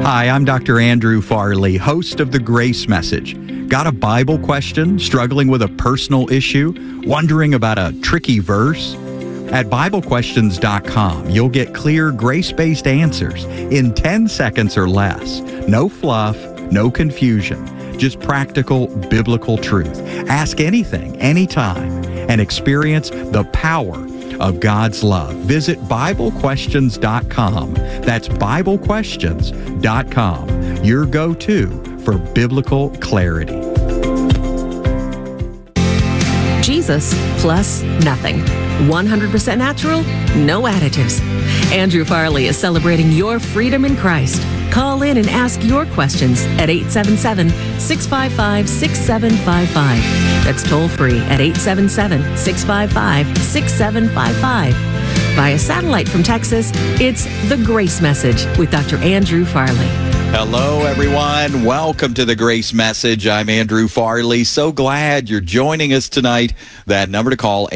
Hi, I'm Dr. Andrew Farley, host of The Grace Message. Got a Bible question? Struggling with a personal issue? Wondering about a tricky verse? At BibleQuestions.com, you'll get clear, grace-based answers in 10 seconds or less. No fluff, no confusion, just practical biblical truth. Ask anything, anytime, and experience the power of God's love. Visit BibleQuestions.com. That's BibleQuestions.com, your go-to for biblical clarity. Jesus plus nothing. 100% natural, no additives. Andrew Farley is celebrating your freedom in Christ. Call in and ask your questions at 877-655-6755. That's toll free at 877-655-6755. Via satellite from Texas, it's The Grace Message with Dr. Andrew Farley. Hello, everyone. Welcome to The Grace Message. I'm Andrew Farley. So glad you're joining us tonight. That number to call,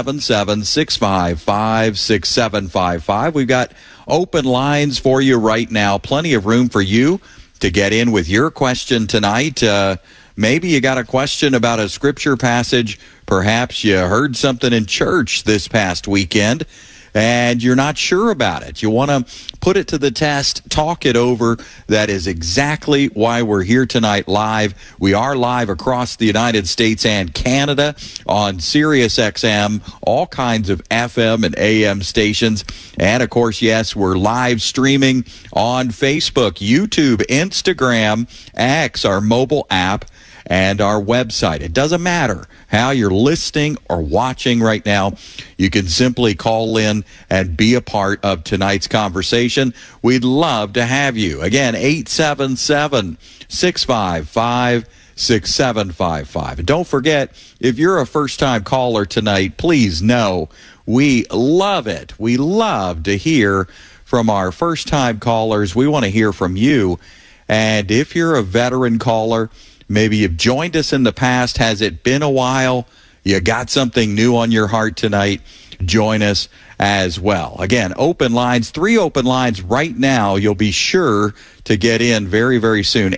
877-655-6755. We've got open lines for you right now. Plenty of room for you to get in with your question tonight. Maybe you got a question about a scripture passage. Perhaps you heard something in church this past weekend and you're not sure about it. You want to put it to the test, talk it over. That is exactly why we're here tonight live. We are live across the United States and Canada on Sirius XM, all kinds of FM and AM stations. And, of course, yes, we're live streaming on Facebook, YouTube, Instagram, X, our mobile app, and our website. It doesn't matter how you're listening or watching right now. You can simply call in and be a part of tonight's conversation. We'd love to have you. Again, 877-655-6755. And don't forget, if you're a first-time caller tonight, please know we love it. We love to hear from our first-time callers. We want to hear from you. And if you're a veteran caller, maybe you've joined us in the past. Has it been a while? You got something new on your heart tonight? Join us as well. Again, open lines, 3 open lines right now. You'll be sure to get in very, very soon.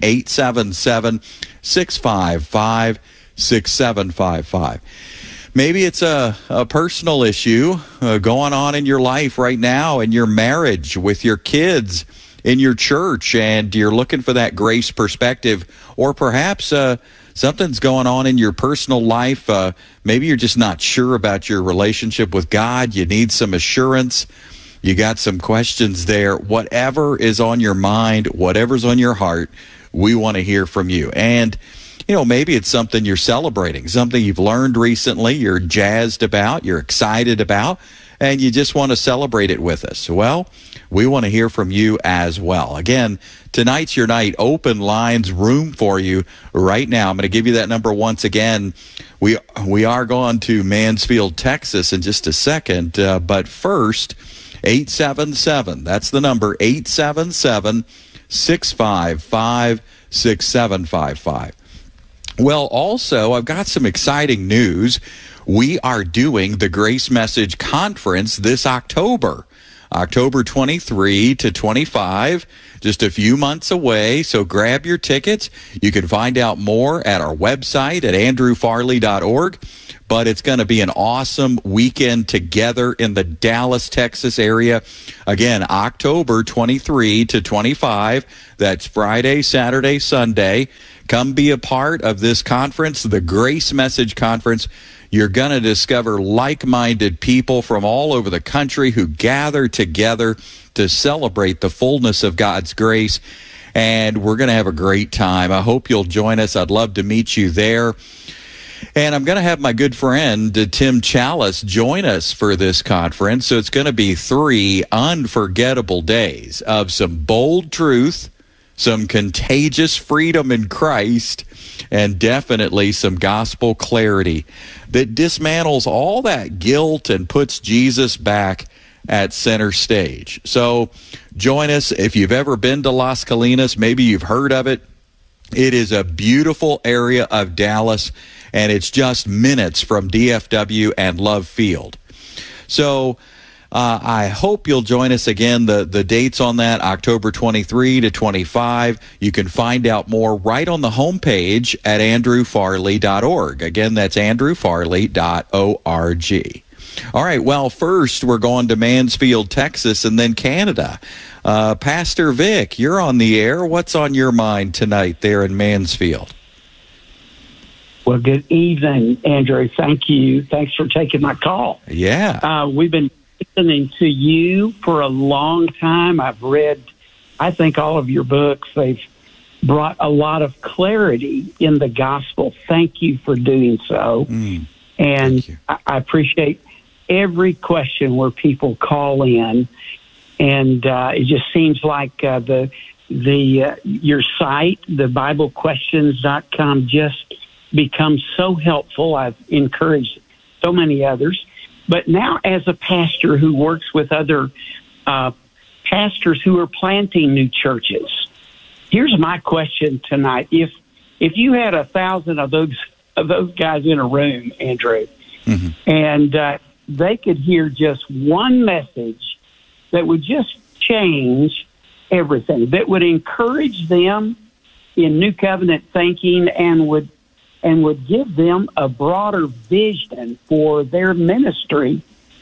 877-655-6755. Maybe it's a personal issue going on in your life right now, in your marriage, with your kids, in your church, and you're looking for that grace perspective. Or perhaps something's going on in your personal life. Maybe you're just not sure about your relationship with God. You need some assurance. You got some questions there. Whatever is on your mind, whatever's on your heart, we want to hear from you. And, you know, maybe it's something you're celebrating, something you've learned recently, you're jazzed about, you're excited about, and you just want to celebrate it with us. Well, we want to hear from you as well. Again, tonight's your night. Open lines, room for you right now. I'm going to give you that number once again. We are going to Mansfield, Texas in just a second. But first, 877, that's the number, 877-655-6755. Well, also, I've got some exciting news. We are doing the Grace Message Conference this October 23 to 25, just a few months away. So grab your tickets. You can find out more at our website at andrewfarley.org. But it's going to be an awesome weekend together in the Dallas, Texas area. Again, October 23 to 25. That's Friday, Saturday, Sunday. Come be a part of this conference, the Grace Message Conference. You're going to discover like-minded people from all over the country who gather together to celebrate the fullness of God's grace. And we're going to have a great time. I hope you'll join us. I'd love to meet you there. And I'm going to have my good friend, Tim Chalice, join us for this conference. So it's going to be 3 unforgettable days of some bold truth, some contagious freedom in Christ, and definitely some gospel clarity that dismantles all that guilt and puts Jesus back at center stage. So join us. If you've ever been to Las Colinas, maybe you've heard of it. It is a beautiful area of Dallas, and it's just minutes from DFW and Love Field. So I hope you'll join us again. The dates on that, October 23 to 25. You can find out more right on the homepage at andrewfarley.org. Again, that's andrewfarley.org. All right, well, first we're going to Mansfield, Texas, and then Canada. Pastor Vic, you're on the air. What's on your mind tonight there in Mansfield? Well, good evening, Andrew. Thank you. Thanks for taking my call. Yeah. We've been listening to you for a long time. I've read, I think, all of your books. They've brought a lot of clarity in the gospel. Thank you for doing so. And I appreciate every question where people call in. And it just seems like your site, the BibleQuestions.com, just becomes so helpful. I've encouraged so many others. But now, as a pastor who works with other pastors who are planting new churches, here's my question tonight: If you had 1,000 of those guys in a room, Andrew, and they could hear just one message that would just change everything, that would encourage them in New Covenant thinking and would give them a broader vision for their ministry.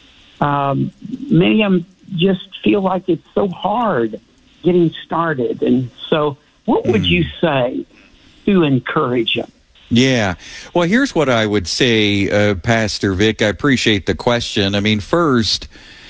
Many of them just feel like it's so hard getting started. And so what would you say to encourage them? Yeah. Well, here's what I would say, Pastor Vic. I appreciate the question. I mean, first,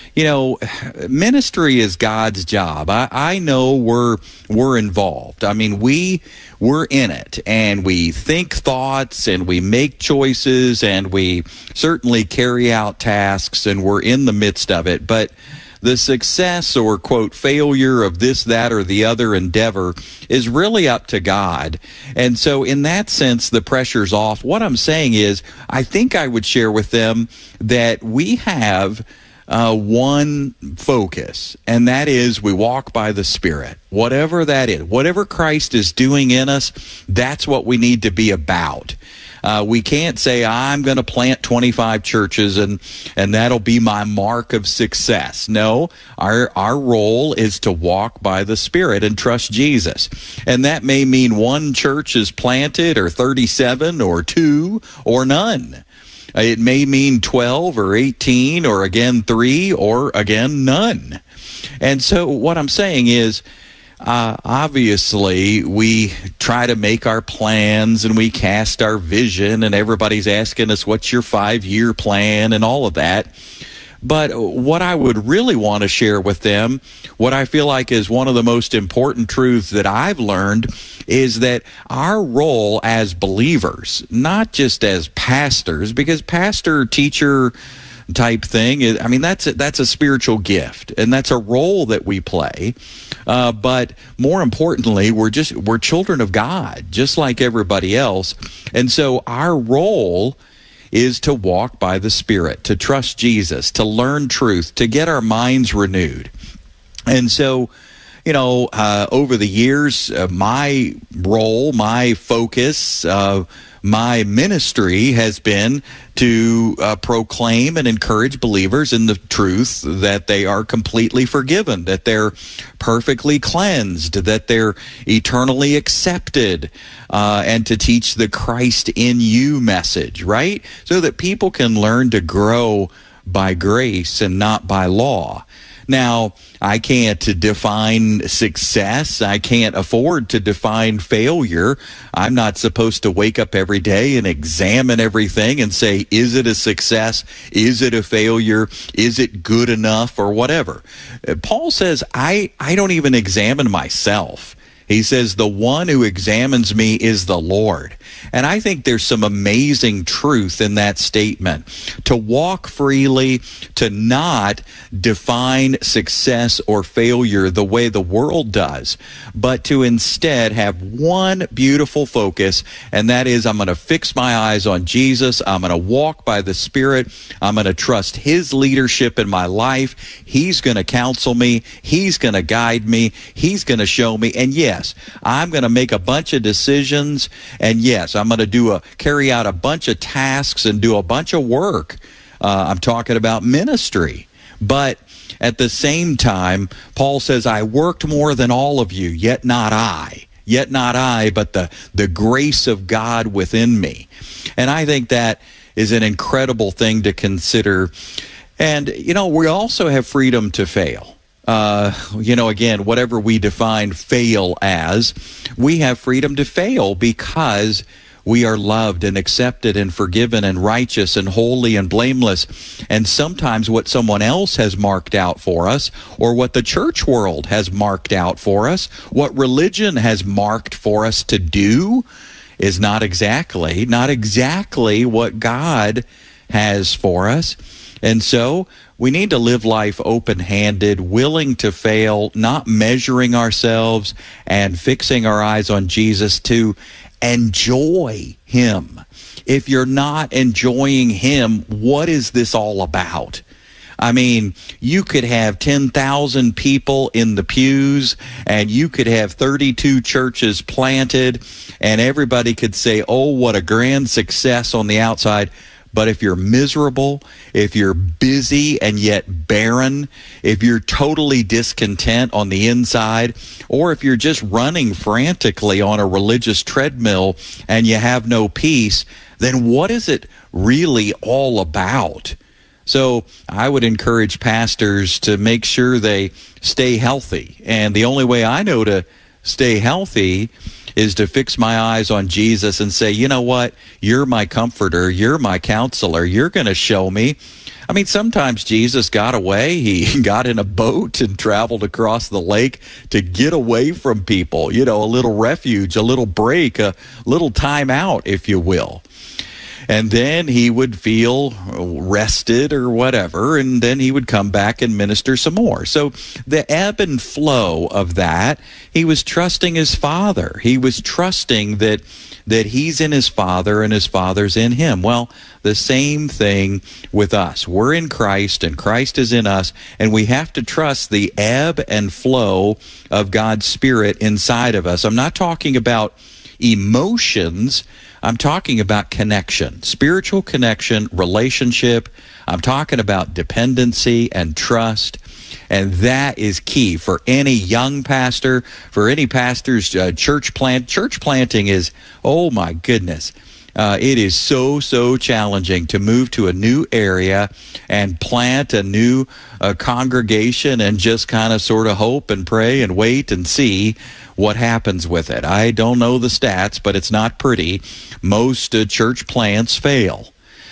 ministry is God's job. I know we're involved. I mean, we're in it, and we think thoughts, and we make choices, and we certainly carry out tasks, and we're in the midst of it. But the success or, quote, failure of this, that, or the other endeavor is really up to God. And so in that sense, the pressure's off. What I'm saying is, I think I would share with them that we have one focus, and that is we walk by the Spirit. Whatever that is, whatever Christ is doing in us, that's what we need to be about. We can't say, I'm going to plant 25 churches and that'll be my mark of success. No, our role is to walk by the Spirit and trust Jesus. And that may mean one church is planted, or 37, or 2, or none. It may mean 12 or 18, or again 3, or again none. And so what I'm saying is, obviously, we try to make our plans and we cast our vision, and everybody's asking us, what's your 5-year plan and all of that. But what I would really want to share with them, what I feel like is one of the most important truths that I've learned, is that our role as believers, not just as pastors, because pastor, teacher type thing, I mean, that's a spiritual gift, and that's a role that we play. But more importantly, we're children of God, just like everybody else. And so our role is to walk by the Spirit, to trust Jesus, to learn truth, to get our minds renewed. And so, over the years, my role, my focus, my ministry has been to proclaim and encourage believers in the truth that they are completely forgiven, that they're perfectly cleansed, that they're eternally accepted, and to teach the Christ in you message, right? So that people can learn to grow by grace and not by law. Now, I can't define success. I can't afford to define failure. I'm not supposed to wake up every day and examine everything and say, is it a success? Is it a failure? Is it good enough, or whatever? Paul says, I don't even examine myself. He says, the one who examines me is the Lord. And I think there's some amazing truth in that statement. To walk freely, to not define success or failure the way the world does, but to instead have one beautiful focus, and that is, I'm going to fix my eyes on Jesus. I'm going to walk by the Spirit. I'm going to trust His leadership in my life. He's going to counsel me. He's going to guide me. He's going to show me. And yes, I'm going to make a bunch of decisions, and yes, I'm going to carry out a bunch of tasks and do a bunch of work. I'm talking about ministry. But at the same time, Paul says, I worked more than all of you, yet not I. Yet not I, but the grace of God within me. And I think that is an incredible thing to consider. And, we also have freedom to fail. Again, whatever we define fail as, we have freedom to fail because we are loved and accepted and forgiven and righteous and holy and blameless. And sometimes what someone else has marked out for us, or what the church world has marked out for us, what religion has marked for us to do, is not exactly what God has for us. And so we need to live life open-handed, willing to fail, not measuring ourselves, and fixing our eyes on Jesus to enjoy him. If you're not enjoying him, what is this all about? I mean, you could have 10,000 people in the pews, and you could have 32 churches planted, and everybody could say, oh, what a grand success on the outside. But if you're miserable, if you're busy and yet barren, if you're totally discontent on the inside, or if you're just running frantically on a religious treadmill and you have no peace, then what is it really all about? So I would encourage pastors to make sure they stay healthy. And the only way I know to stay healthy is to fix my eyes on Jesus and say, you know what, you're my comforter, you're my counselor, you're going to show me. I mean, sometimes Jesus got away. He got in a boat and traveled across the lake to get away from people, a little refuge, a little break, a little time out, if you will. And then he would feel rested or whatever, and then he would come back and minister some more. So the ebb and flow of that, he was trusting his Father. He was trusting that he's in his Father and his Father's in him. Well, the same thing with us. We're in Christ, and Christ is in us, and we have to trust the ebb and flow of God's Spirit inside of us. I'm not talking about emotions. I'm talking about connection, spiritual connection, relationship. I'm talking about dependency and trust. And that is key for any young pastor, for any pastor's church plant. Church planting is, oh my goodness, it is so challenging to move to a new area and plant a new congregation and just kind of sort of hope and pray and wait and see what happens with it. I don't know the stats, but it's not pretty. Most church plants fail.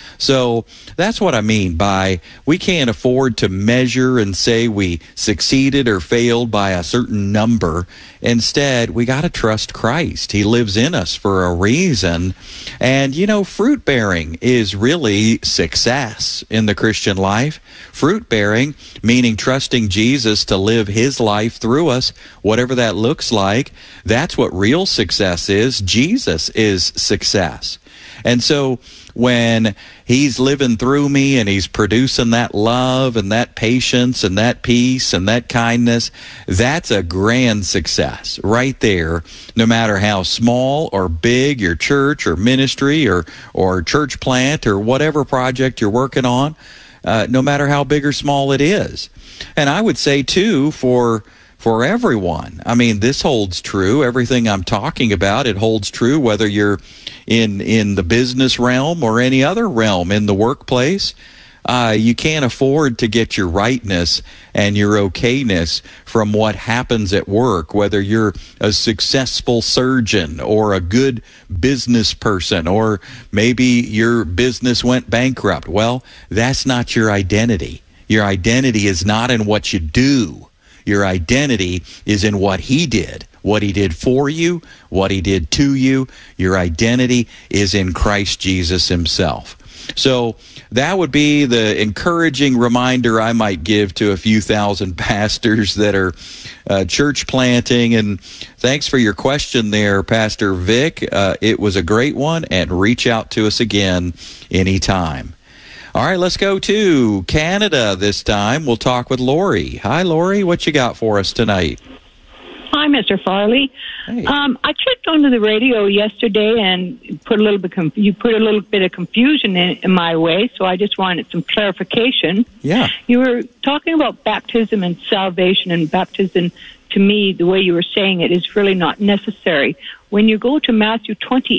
So that's what I mean by we can't afford to measure and say we succeeded or failed by a certain number. Instead, we got to trust Christ. He lives in us for a reason. And, fruit bearing is really success in the Christian life. Fruit bearing, meaning trusting Jesus to live his life through us, whatever that looks like. That's what real success is. Jesus is success. And so when he's living through me and he's producing that love and that patience and that peace and that kindness, that's a grand success right there, no matter how small or big your church or ministry or church plant or whatever project you're working on, no matter how big or small it is. And I would say, too, for everyone. I mean, this holds true. Everything I'm talking about, it holds true whether you're in the business realm or any other realm in the workplace. You can't afford to get your rightness and your okayness from what happens at work, whether you're a successful surgeon or a good business person, or maybe your business went bankrupt. Well, that's not your identity. Your identity is not in what you do. Your identity is in what he did for you, what he did to you. Your identity is in Christ Jesus himself. So that would be the encouraging reminder I might give to a few thousand pastors that are church planting. And thanks for your question there, Pastor Vic. It was a great one, and reach out to us again anytime. All right, let's go to Canada this time. We'll talk with Lori. Hi, Lori. What you got for us tonight? Hi, Mr. Farley. Hey. I clicked onto the radio yesterday and put a little bit of confusion in my way, so I just wanted some clarification. Yeah. You were talking about baptism and salvation, and baptism, to me, the way you were saying it, is really not necessary. When you go to Matthew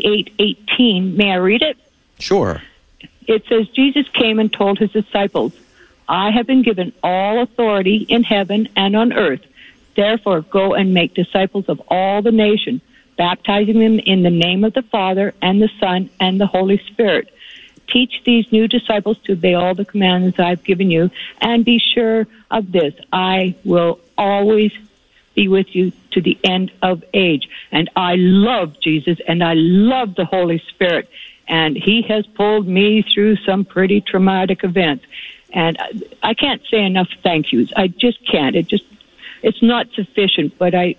28:18, may I read it? Sure. It says, Jesus came and told his disciples, I have been given all authority in heaven and on earth. Therefore, go and make disciples of all the nations, baptizing them in the name of the Father and the Son and the Holy Spirit. Teach these new disciples to obey all the commandments I've given you, and be sure of this, I will always be with you to the end of age. And I love Jesus, and I love the Holy Spirit, and he has pulled me through some pretty traumatic events. And I can't say enough thank yous. I just can't. It's not sufficient, but I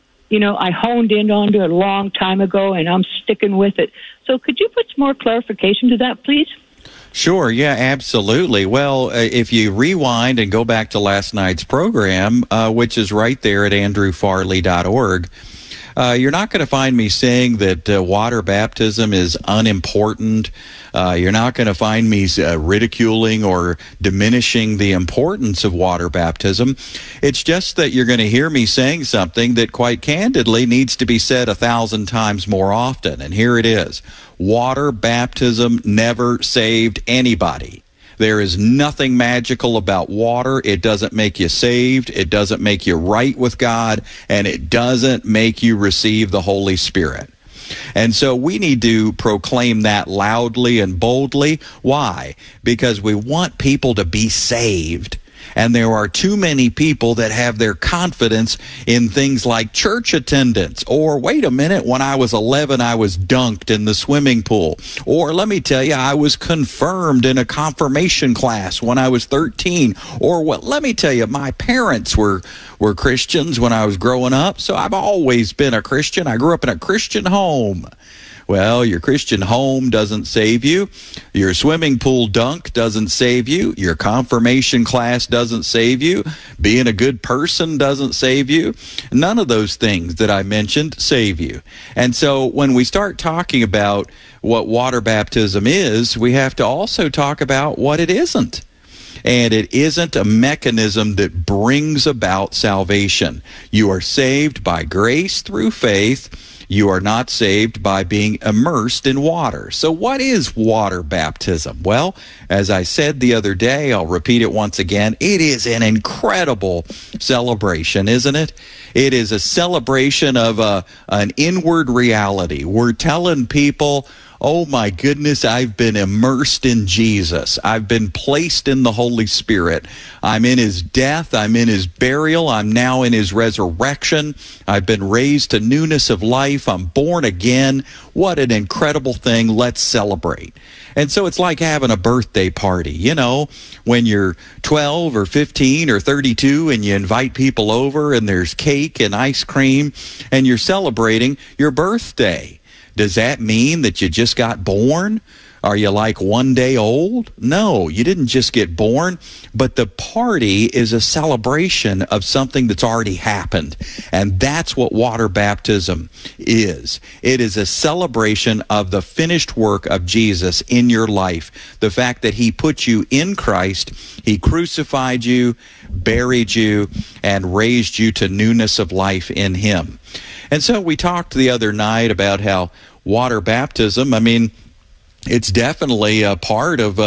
honed in onto it a long time ago, and I'm sticking with it. So could you put some more clarification to that, please? Sure, yeah, absolutely. Well, if you rewind and go back to last night's program, which is right there at andrewfarley.org, you're not going to find me saying that water baptism is unimportant. You're not going to find me ridiculing or diminishing the importance of water baptism. It's just that you're going to hear me saying something that quite candidly needs to be said 1,000 times more often. And here it is. Water baptism never saved anybody. There is nothing magical about water. It doesn't make you saved. It doesn't make you right with God. And it doesn't make you receive the Holy Spirit. And so we need to proclaim that loudly and boldly. Why? Because we want people to be saved. And there are too many people that have their confidence in things like church attendance. Or, wait a minute, when I was 11, I was dunked in the swimming pool. Or, let me tell you, I was confirmed in a confirmation class when I was 13. Or, let me tell you, my parents were Christians when I was growing up, so I've always been a Christian. I grew up in a Christian home. Well, your Christian home doesn't save you. Your swimming pool dunk doesn't save you. Your confirmation class doesn't save you. Being a good person doesn't save you. None of those things that I mentioned save you. And so when we start talking about what water baptism is, we have to also talk about what it isn't. And it isn't a mechanism that brings about salvation. You are saved by grace through faith. You are not saved by being immersed in water. So what is water baptism? Well, as I said the other day, I'll repeat it once again, it is an incredible celebration, isn't it? It is a celebration of an inward reality. We're telling people, oh my goodness, I've been immersed in Jesus. I've been placed in the Holy Spirit. I'm in his death. I'm in his burial. I'm now in his resurrection. I've been raised to newness of life. I'm born again. What an incredible thing. Let's celebrate. And so it's like having a birthday party. You know, when you're 12 or 15 or 32 and you invite people over and there's cake and ice cream and you're celebrating your birthday. Does that mean that you just got born? Are you like 1 day old? No, you didn't just get born, but the party is a celebration of something that's already happened. And that's what water baptism is. It is a celebration of the finished work of Jesus in your life. The fact that he put you in Christ, he crucified you, buried you, and raised you to newness of life in him. And so we talked the other night about how water baptism, I mean, it's definitely a part of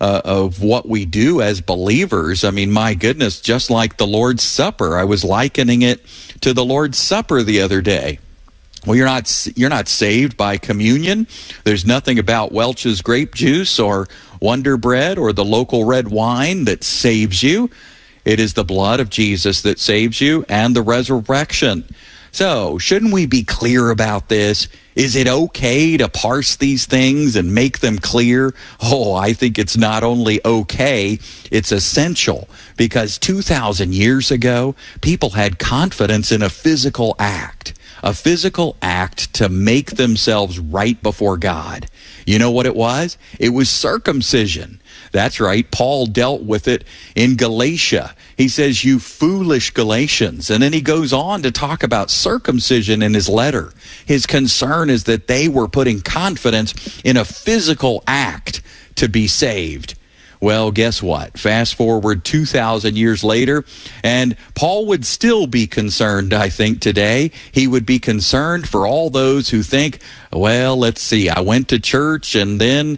what we do as believers. I mean, my goodness, just like the Lord's Supper. I was likening it to the Lord's Supper the other day. Well, you're not saved by communion. There's nothing about Welch's grape juice or Wonder Bread or the local red wine that saves you. It is the blood of Jesus that saves you and the resurrection. So, shouldn't we be clear about this? Is it okay to parse these things and make them clear? Oh, I think it's not only okay, it's essential. Because 2,000 years ago, people had confidence in a physical act. a physical act to make themselves right before God. You know what it was? It was circumcision. That's right. Paul dealt with it in Galatia. He says, you foolish Galatians. And then he goes on to talk about circumcision in his letter. His concern is that they were putting confidence in a physical act to be saved. Well, guess what? Fast forward 2,000 years later, and Paul would still be concerned, I think, today. He would be concerned for all those who think, well, let's see, I went to church and then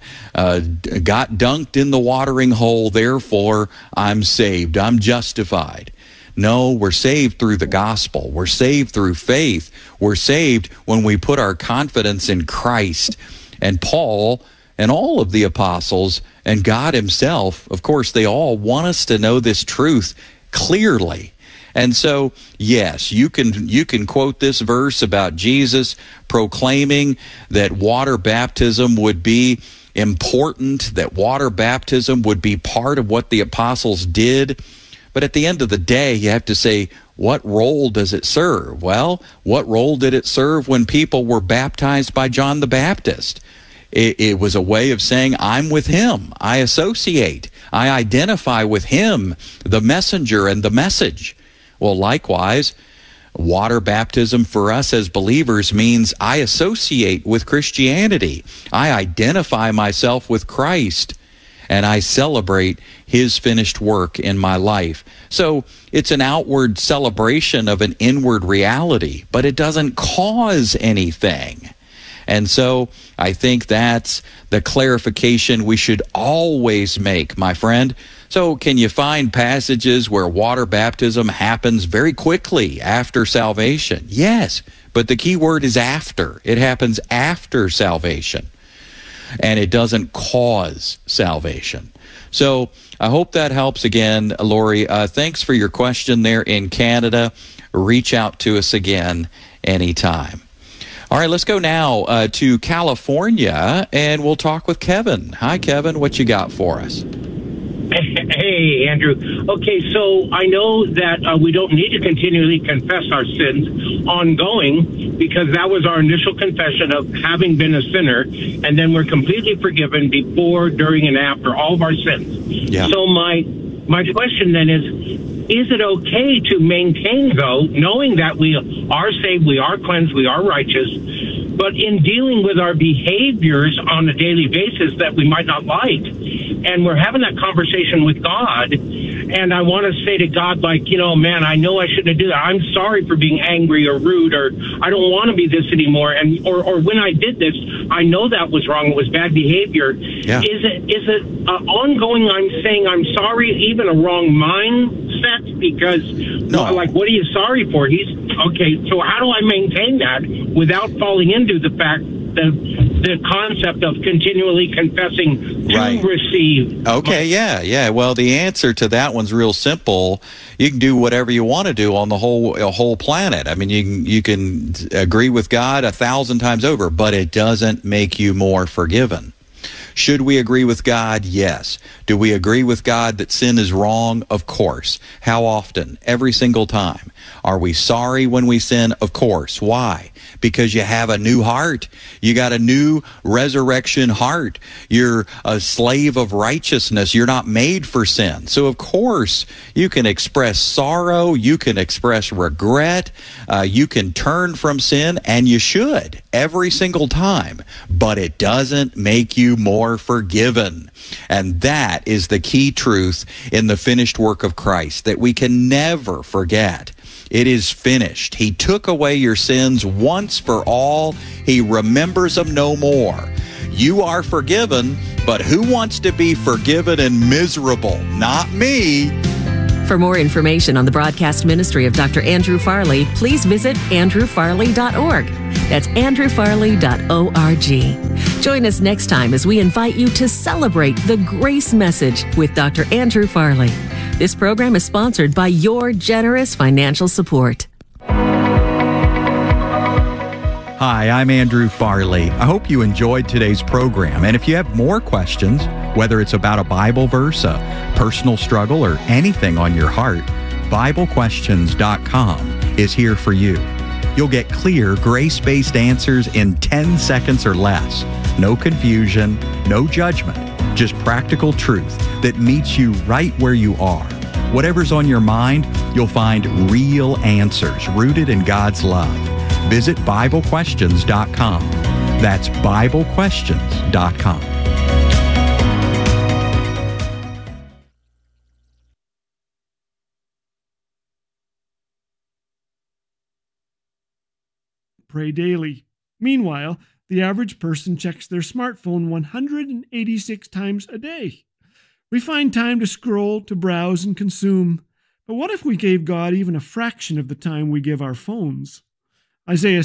got dunked in the watering hole, therefore I'm saved, I'm justified. No, we're saved through the gospel. We're saved through faith. We're saved when we put our confidence in Christ. And Paul and all of the apostles and God himself, of course, they all want us to know this truth clearly. And so, yes, you can quote this verse about Jesus proclaiming that water baptism would be important, that water baptism would be part of what the apostles did. But at the end of the day, you have to say, what role does it serve? Well, what role did it serve when people were baptized by John the Baptist? It was a way of saying, I'm with him. I associate. I identify with him, the messenger and the message. Well, likewise, water baptism for us as believers means I associate with Christianity. I identify myself with Christ, and I celebrate his finished work in my life. So it's an outward celebration of an inward reality, but it doesn't cause anything. And so I think that's the clarification we should always make, my friend. So can you find passages where water baptism happens very quickly after salvation? Yes, but the key word is after. It happens after salvation, and it doesn't cause salvation. So I hope that helps again, Lori. Thanks for your question there in Canada. Reach out to us again anytime. All right, let's go now to California, and we'll talk with Kevin. Hi, Kevin. What you got for us? Hey, Andrew. Okay, so I know that we don't need to continually confess our sins ongoing, because that was our initial confession of having been a sinner, and then we're completely forgiven before, during, and after all of our sins. Yeah. So my question then is it okay to maintain, though, knowing that we are saved, we are cleansed, we are righteous, but in dealing with our behaviors on a daily basis that we might not like, and we're having that conversation with God, and I want to say to God, like, man, I know I shouldn't have done that. I'm sorry for being angry or rude, or I don't want to be this anymore. And or when I did this, I know that was wrong. It was bad behavior. Yeah. Is it ongoing? I'm saying I'm sorry, even a wrong mindset, because like, what are you sorry for? Okay. So how do I maintain that without falling into the fact the concept of continually confessing to receive? Okay, yeah. Well, the answer to that one's real simple. You can do whatever you want to do on the whole planet. I mean, you can agree with God 1,000 times over, but it doesn't make you more forgiven. Should we agree with God? Yes. Do we agree with God that sin is wrong? Of course. How often? Every single time. Are we sorry when we sin? Of course. Why? Because you have a new heart. You got a new resurrection heart. You're a slave of righteousness. You're not made for sin. So, of course, you can express sorrow. You can express regret. You can turn from sin, and you should every single time. But it doesn't make you more forgiven. And that is the key truth in the finished work of Christ that we can never forget. It is finished. He took away your sins once for all. He remembers them no more. You are forgiven, but who wants to be forgiven and miserable? Not me. For more information on the broadcast ministry of Dr. Andrew Farley, please visit andrewfarley.org. That's andrewfarley.org. Join us next time as we invite you to celebrate the grace message with Dr. Andrew Farley. This program is sponsored by your generous financial support. Hi, I'm Andrew Farley. I hope you enjoyed today's program. And if you have more questions, whether it's about a Bible verse, a personal struggle, or anything on your heart, BibleQuestions.com is here for you. You'll get clear, grace-based answers in 10 seconds or less. No confusion, no judgment, just practical truth that meets you right where you are. Whatever's on your mind, you'll find real answers rooted in God's love. Visit BibleQuestions.com. That's BibleQuestions.com. Pray daily. Meanwhile, the average person checks their smartphone 186 times a day. We find time to scroll, to browse, and consume. But what if we gave God even a fraction of the time we give our phones? Isaiah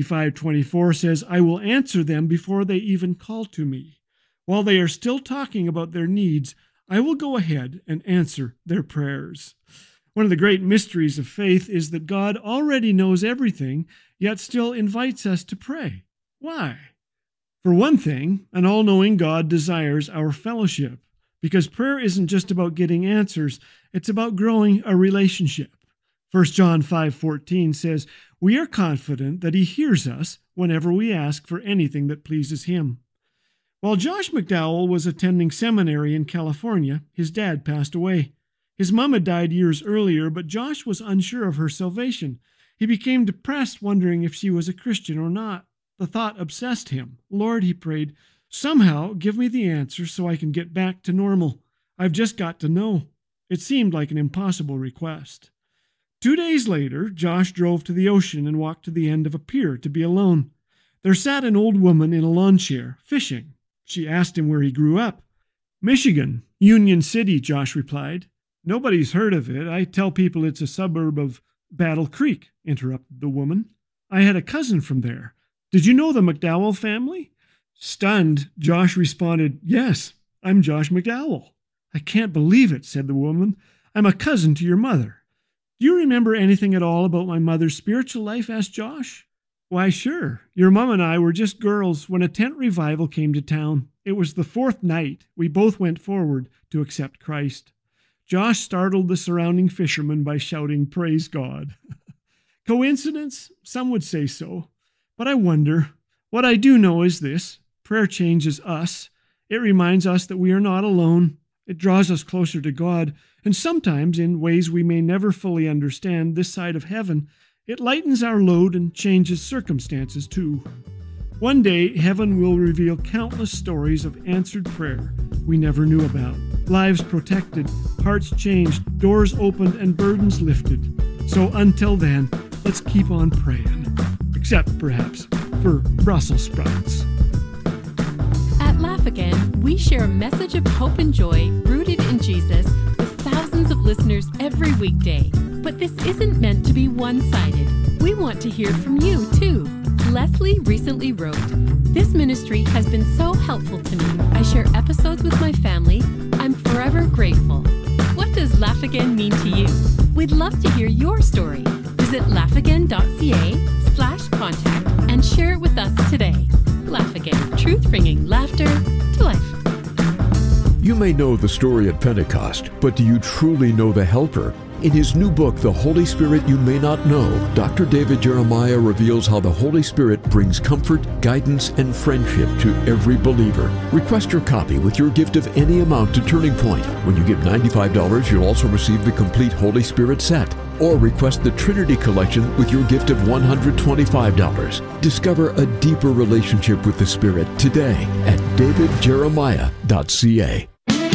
65:24 says, "I will answer them before they even call to me. While they are still talking about their needs, I will go ahead and answer their prayers." One of the great mysteries of faith is that God already knows everything, yet still invites us to pray. Why? For one thing, an all-knowing God desires our fellowship, because prayer isn't just about getting answers, it's about growing a relationship. 1 John 5:14 says, "We are confident that He hears us whenever we ask for anything that pleases Him." While Josh McDowell was attending seminary in California, his dad passed away. His mom had died years earlier, but Josh was unsure of her salvation. He became depressed, wondering if she was a Christian or not. The thought obsessed him. "Lord," he prayed, "somehow give me the answer so I can get back to normal. I've just got to know." It seemed like an impossible request. 2 days later, Josh drove to the ocean and walked to the end of a pier to be alone. There sat an old woman in a lawn chair, fishing. She asked him where he grew up. "Michigan, Union City," Josh replied. "Nobody's heard of it. I tell people it's a suburb of Battle Creek," interrupted the woman. "I had a cousin from there. Did you know the McDowell family?" Stunned, Josh responded, "Yes, I'm Josh McDowell." "I can't believe it," said the woman. "I'm a cousin to your mother." "Do you remember anything at all about my mother's spiritual life?" asked Josh. "Why, sure. Your mom and I were just girls when a tent revival came to town. It was the 4th night. We both went forward to accept Christ." Josh startled the surrounding fishermen by shouting, "Praise God." Coincidence? Some would say so. But I wonder. What I do know is this: prayer changes us. It reminds us that we are not alone. It draws us closer to God, and sometimes, in ways we may never fully understand this side of heaven, it lightens our load and changes circumstances too. One day, heaven will reveal countless stories of answered prayer we never knew about. Lives protected, hearts changed, doors opened, and burdens lifted. So until then, let's keep on praying. Except, perhaps, for Brussels sprouts. At Laugh Again, we share a message of hope and joy rooted in Jesus with thousands of listeners every weekday. But this isn't meant to be one-sided. We want to hear from you, too. Leslie recently wrote, "This ministry has been so helpful to me. I share episodes with my family. I'm forever grateful." What does Laugh Again mean to you? We'd love to hear your story. Visit laughagain.ca/contact and share it with us today. Laugh Again, truth bringing laughter to life. You may know the story at Pentecost, but do you truly know the Helper? In his new book, The Holy Spirit You May Not Know, Dr. David Jeremiah reveals how the Holy Spirit brings comfort, guidance, and friendship to every believer. Request your copy with your gift of any amount to Turning Point. When you give $95, you'll also receive the complete Holy Spirit set. Or request the Trinity Collection with your gift of $125. Discover a deeper relationship with the Spirit today at davidjeremiah.ca.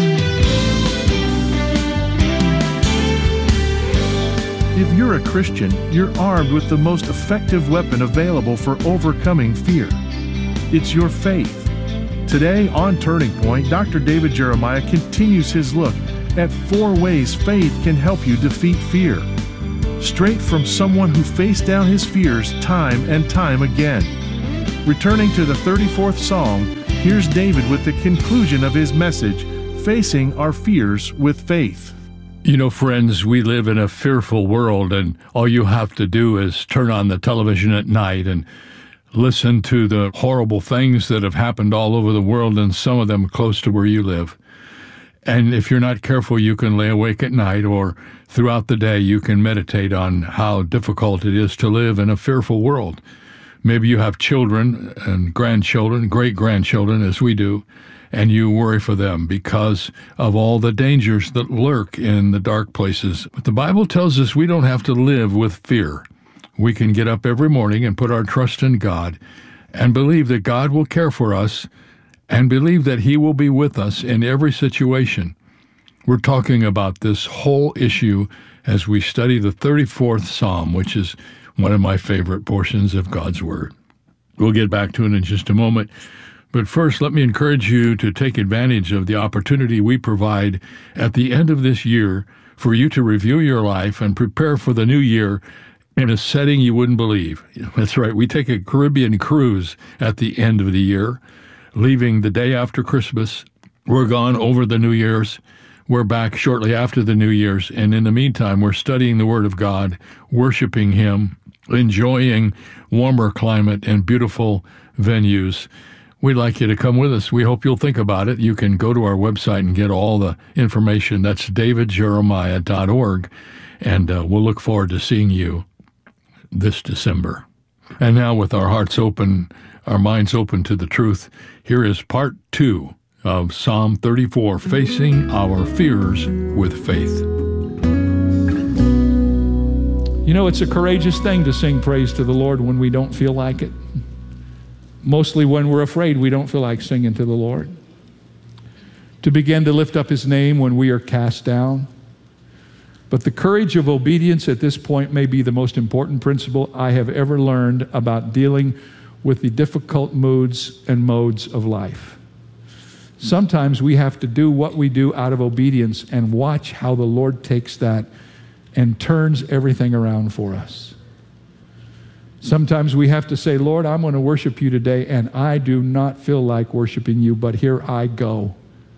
If you're a Christian, you're armed with the most effective weapon available for overcoming fear. It's your faith. Today on Turning Point, Dr. David Jeremiah continues his look at 4 ways faith can help you defeat fear. Straight from someone who faced down his fears time and time again. Returning to the 34th Psalm, here's David with the conclusion of his message, Facing Our Fears with Faith. You know, friends, we live in a fearful world, and all you have to do is turn on the television at night and listen to the horrible things that have happened all over the world, and some of them close to where you live. And if you're not careful, you can lay awake at night, or throughout the day you can meditate on how difficult it is to live in a fearful world. Maybe you have children and grandchildren, great-grandchildren, as we do, and you worry for them because of all the dangers that lurk in the dark places. But the Bible tells us we don't have to live with fear. We can get up every morning and put our trust in God and believe that God will care for us and believe that He will be with us in every situation. We're talking about this whole issue as we study the 34th Psalm, which is one of my favorite portions of God's Word. We'll get back to it in just a moment. But first, let me encourage you to take advantage of the opportunity we provide at the end of this year for you to review your life and prepare for the new year in a setting you wouldn't believe. That's right, we take a Caribbean cruise at the end of the year, leaving the day after Christmas. We're gone over the New Year's. We're back shortly after the New Year's, and in the meantime, we're studying the Word of God, worshiping Him, enjoying warmer climate and beautiful venues. We'd like you to come with us. We hope you'll think about it. You can go to our website and get all the information. That's davidjeremiah.org, and we'll look forward to seeing you this December. And now, with our hearts open, our minds open to the truth, here is part 2 of Psalm 34, Facing Our Fears with Faith. You know, it's a courageous thing to sing praise to the Lord when we don't feel like it. Mostly when we're afraid, we don't feel like singing to the Lord. To begin to lift up His name when we are cast down. But the courage of obedience at this point may be the most important principle I have ever learned about dealing with the difficult moods and modes of life. Sometimes we have to do what we do out of obedience and watch how the Lord takes that and turns everything around for us. Sometimes we have to say, Lord, I'm going to worship You today, and I do not feel like worshiping You, but here I go.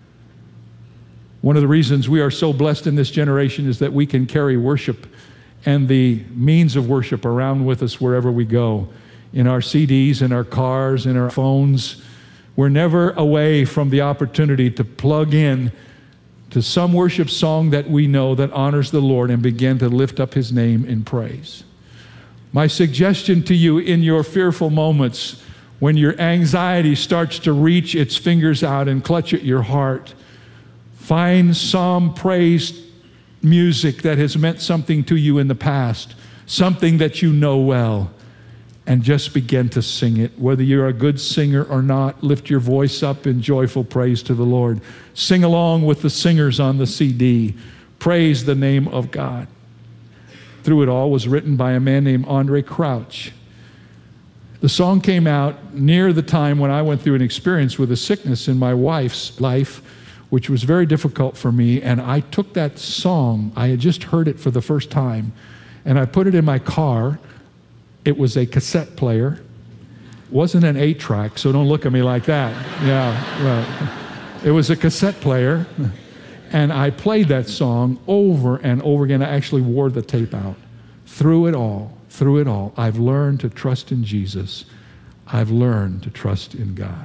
One of the reasons we are so blessed in this generation is that we can carry worship and the means of worship around with us wherever we go. In our CDs, in our cars, in our phones. We're never away from the opportunity to plug in to some worship song that we know that honors the Lord and begin to lift up His name in praise. My suggestion to you in your fearful moments, when your anxiety starts to reach its fingers out and clutch at your heart, find some praise music that has meant something to you in the past, something that you know well, and just begin to sing it. Whether you're a good singer or not, lift your voice up in joyful praise to the Lord. Sing along with the singers on the CD. Praise the name of God. Through It All was written by a man named Andre Crouch. The song came out near the time when I went through an experience with a sickness in my wife's life, which was very difficult for me, and I took that song, I had just heard it for the first time, and I put it in my car. It was a cassette player. It wasn't an 8-track, so don't look at me like that. Yeah, well, it was a cassette player, and I played that song over and over again. I actually wore the tape out. Through it all, I've learned to trust in Jesus. I've learned to trust in God.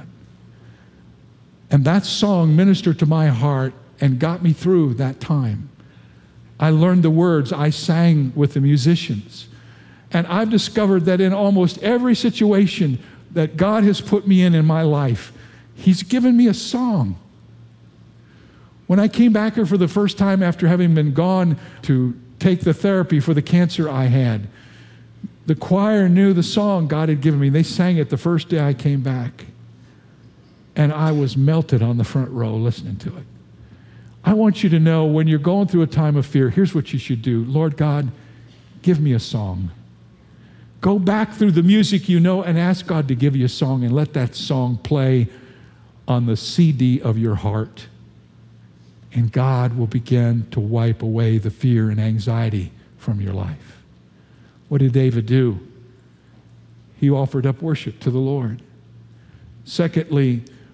And that song ministered to my heart and got me through that time. I learned the words. I sang with the musicians. And I've discovered that in almost every situation that God has put me in my life, He's given me a song. When I came back here for the first time after having been gone to take the therapy for the cancer I had, the choir knew the song God had given me. They sang it the first day I came back. And I was melted on the front row listening to it. I want you to know when you're going through a time of fear, here's what you should do. Lord God, give me a song. Go back through the music you know and ask God to give you a song and let that song play on the CD of your heart. And God will begin to wipe away the fear and anxiety from your life. What did David do? He offered up worship to the Lord. Secondly,